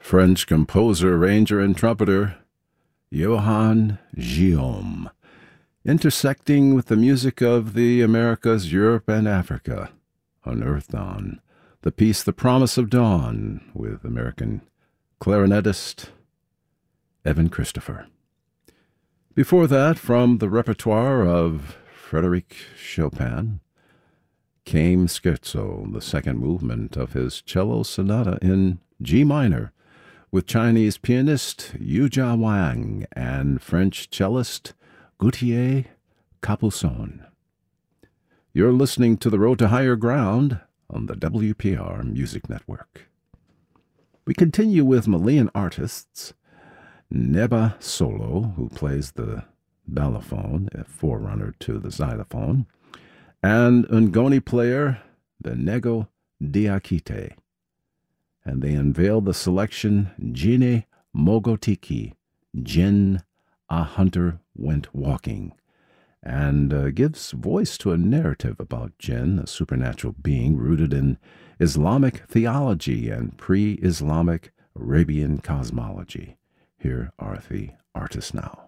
French composer, arranger, and trumpeter Johann Guillaume, intersecting with the music of the Americas, Europe, and Africa, unearthed on the piece The Promise of Dawn with American clarinetist Evan Christopher. Before that, from the repertoire of Frédéric Chopin, came Scherzo, the second movement of his cello sonata in G minor, with Chinese pianist Yuzha Wang and French cellist Gauthier Capuçon. You're listening to The Road to Higher Ground on the WPR Music Network. We continue with Malian artists Neba Solo, who plays the balafon, a forerunner to the xylophone, and Ngoni player Benego Diakite. And they unveil the selection Jine Mogotiki, Jin, a hunter went walking, and gives voice to a narrative about Jinn, a supernatural being rooted in Islamic theology and pre-Islamic Arabian cosmology. Here are the artists now.